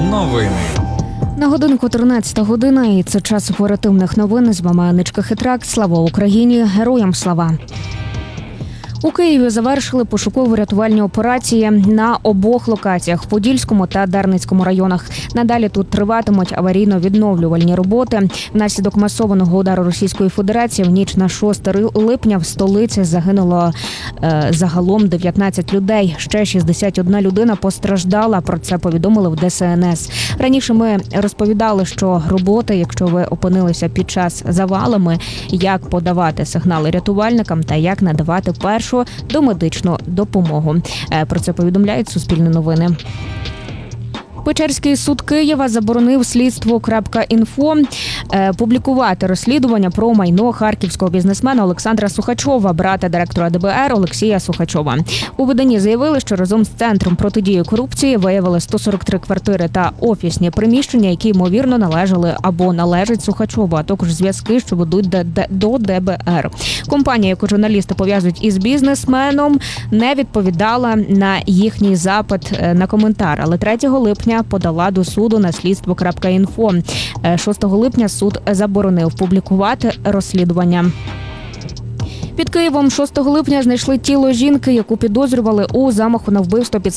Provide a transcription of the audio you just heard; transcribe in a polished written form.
Новини. На годинку 13 година, і це час оперативних новин. З вами Анечка Хитрак. Слава Україні! Героям слава! У Києві завершили пошуково-рятувальні операції на обох локаціях – Подільському та Дарницькому районах. Надалі тут триватимуть аварійно-відновлювальні роботи. Внаслідок масованого удару Російської Федерації в ніч на 6 липня в столиці загинуло загалом 19 людей. Ще 61 людина постраждала. Про це повідомили в ДСНС. Раніше ми розповідали, що роботи, якщо ви опинилися під час завалами, як подавати сигнали рятувальникам та як надавати першу домедичну допомогу. Про це повідомляють Суспільне новини. Печерський суд Києва заборонив слідство.інфо публікувати розслідування про майно харківського бізнесмена Олександра Сухачова, брата директора ДБР Олексія Сухачова. У виданні заявили, що разом з Центром протидії корупції виявили 143 квартири та офісні приміщення, які, ймовірно, належали або належать Сухачову, а також зв'язки, що ведуть до ДБР. Компанія, яку журналісти пов'язують із бізнесменом, не відповідала на їхній запит на коментар, але 3 липня подала до суду на слідство.інфо. 6 липня суд заборонив публікувати розслідування. Під Києвом 6 липня знайшли тіло жінки, яку підозрювали у замаху на вбивство